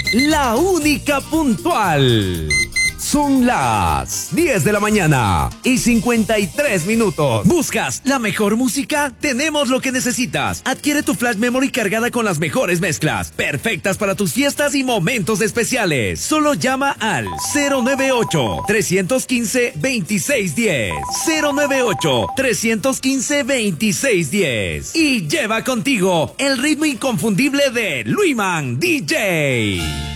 la única puntual. Son las 10 de la mañana y 53 minutos. ¿Buscas la mejor música? Tenemos lo que necesitas. Adquiere tu flash memory cargada con las mejores mezclas, perfectas para tus fiestas y momentos especiales. Solo llama al 098-315-2610. 098-315-2610. Y lleva contigo el ritmo inconfundible de Luiman DJ.